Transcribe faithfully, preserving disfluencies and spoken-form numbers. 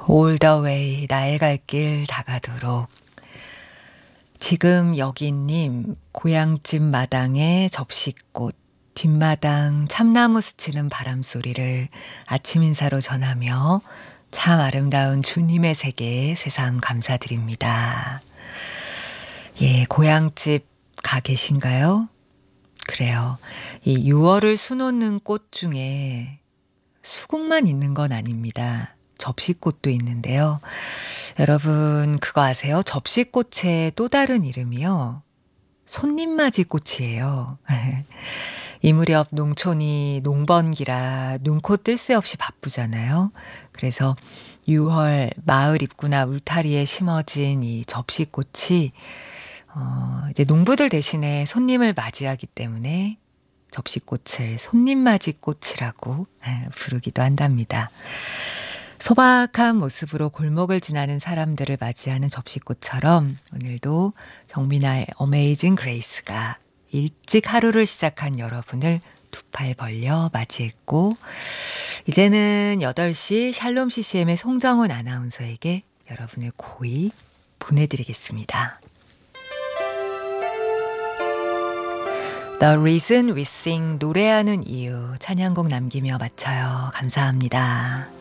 All the way 나의 갈 길 다가도록. 지금 여기님 고향집 마당에 접시꽃, 뒷마당 참나무 스치는 바람소리를 아침 인사로 전하며 참 아름다운 주님의 세계에 새삼 감사드립니다. 예, 고향집 가 계신가요? 그래요. 이 유월을 수놓는 꽃 중에 수국만 있는 건 아닙니다. 접시꽃도 있는데요. 여러분 그거 아세요? 접시꽃의 또 다른 이름이요. 손님맞이 꽃이에요. 이 무렵 농촌이 농번기라 눈코 뜰 새 없이 바쁘잖아요. 그래서 유월 마을 입구나 울타리에 심어진 이 접시꽃이 어, 이제 농부들 대신에 손님을 맞이하기 때문에 접시꽃을 손님맞이 꽃이라고 부르기도 한답니다. 소박한 모습으로 골목을 지나는 사람들을 맞이하는 접시꽃처럼 오늘도 정민아의 어메이징 그레이스가 일찍 하루를 시작한 여러분을 두 팔 벌려 맞이했고, 이제는 여덟 시 샬롬 씨씨엠의 송정훈 아나운서에게 여러분을 고이 보내드리겠습니다. The Reason We Sing, 노래하는 이유 찬양곡 남기며 마쳐요. 감사합니다.